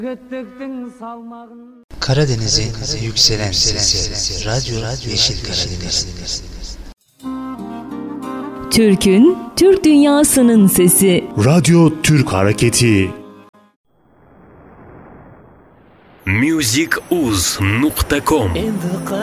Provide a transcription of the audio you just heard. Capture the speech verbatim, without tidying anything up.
Karadeniz'in yükselen sesi, Radyo Yeşil Karadeniz. Türk'ün, Türk dünyasının sesi. Radyo Türk Hareketi. musicuz nokta com